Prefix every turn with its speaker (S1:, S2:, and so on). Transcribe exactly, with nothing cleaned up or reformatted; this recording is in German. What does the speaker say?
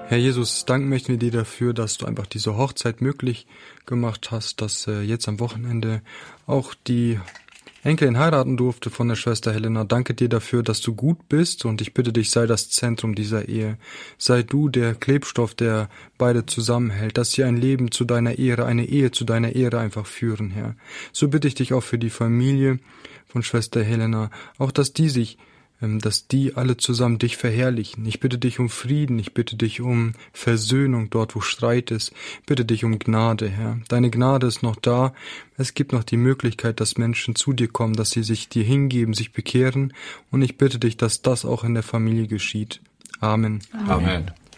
S1: Herr Jesus, danken möchten wir dir dafür, dass du einfach diese Hochzeit möglich gemacht hast, dass äh, jetzt am Wochenende auch die Enkelin heiraten durfte von der Schwester Helena. Danke dir dafür, dass du gut bist, und ich bitte dich, sei das Zentrum dieser Ehe. Sei du der Klebstoff, der beide zusammenhält, dass sie ein Leben zu deiner Ehre, eine Ehe zu deiner Ehre einfach führen, Herr. So bitte ich dich auch für die Familie von Schwester Helena, auch dass die sich dass die alle zusammen dich verherrlichen. Ich bitte dich um Frieden, ich bitte dich um Versöhnung dort, wo Streit ist. Ich bitte dich um Gnade, Herr. Deine Gnade ist noch da. Es gibt noch die Möglichkeit, dass Menschen zu dir kommen, dass sie sich dir hingeben, sich bekehren. Und ich bitte dich, dass das auch in der Familie geschieht. Amen.
S2: Amen. Amen.